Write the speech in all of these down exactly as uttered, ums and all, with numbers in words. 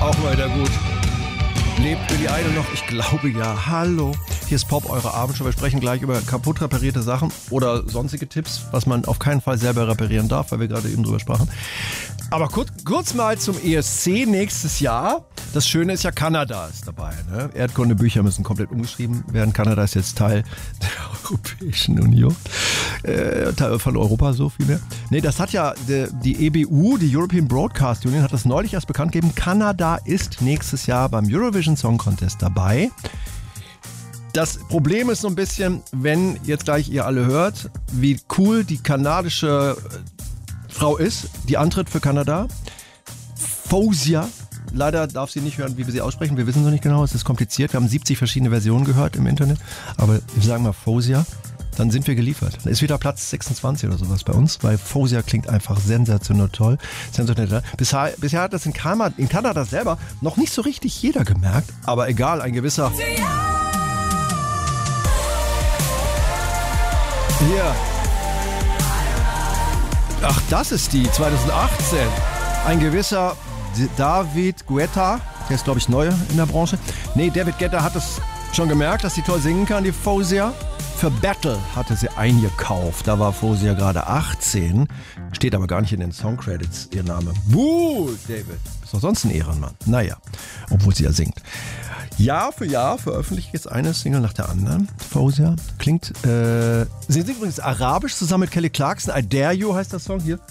auch mal wieder gut. Lebt Billy Idol noch? Ich glaube ja. Hallo. Hier ist Pop, eure Abendshow. Wir sprechen gleich über kaputt reparierte Sachen oder sonstige Tipps, was man auf keinen Fall selber reparieren darf, weil wir gerade eben drüber sprachen. Aber kurz, kurz mal zum E S C nächstes Jahr. Das Schöne ist ja, Kanada ist dabei. Ne? Erdkundebücher müssen komplett umgeschrieben werden. Kanada ist jetzt Teil der Europäischen Union. Äh, Teil von Europa, so viel mehr. Nee, das hat ja die, die E B U, die European Broadcast Union, hat das neulich erst bekannt gegeben. Kanada ist nächstes Jahr beim Eurovision Song Contest dabei. Das Problem ist so ein bisschen, wenn jetzt gleich ihr alle hört, wie cool die kanadische Frau ist, die antritt für Kanada. Fausia. Leider darf sie nicht hören, wie wir sie aussprechen. Wir wissen es noch nicht genau, es ist kompliziert. Wir haben siebzig verschiedene Versionen gehört im Internet. Aber wir sagen mal Fausia, dann sind wir geliefert. Dann ist wieder Platz sechsundzwanzig oder sowas bei uns, weil Fausia klingt einfach sensationell toll. Sensationell. Bisher, bisher hat das in Kanada, in Kanada selber noch nicht so richtig jeder gemerkt. Aber egal, ein gewisser... Hier. Ach, das ist die, zwanzig achtzehn. Ein gewisser David Guetta, der ist, glaube ich, neu in der Branche. Nee, David Guetta hat es schon gemerkt, dass sie toll singen kann, die Fausia. Für Battle hatte sie eingekauft. Da war Fausia gerade achtzehn. Steht aber gar nicht in den Songcredits ihr Name. Buh, David. Ist doch sonst ein Ehrenmann. Naja, obwohl sie ja singt. Jahr für Jahr veröffentlicht jetzt eine Single nach der anderen. Fausia klingt, äh, sie singt übrigens arabisch zusammen mit Kelly Clarkson. I Dare You heißt der Song hier.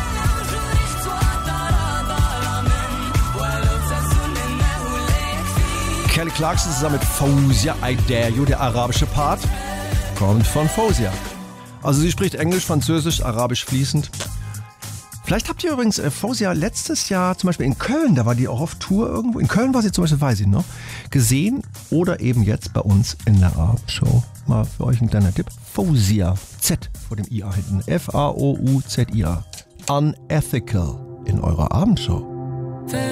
Kelly Clarkson zusammen mit Fausia, I Dare You, der arabische Part, kommt von Fausia. Also sie spricht Englisch, Französisch, Arabisch fließend. Vielleicht habt ihr übrigens äh, Fausia letztes Jahr zum Beispiel in Köln, da war die auch auf Tour irgendwo. In Köln war sie zum Beispiel, weiß ich noch, gesehen oder eben jetzt bei uns in der Abendshow. Mal für euch ein kleiner Tipp. Fausia, Z vor dem I A hinten. F A O U Z I A. Unethical in eurer Abendshow.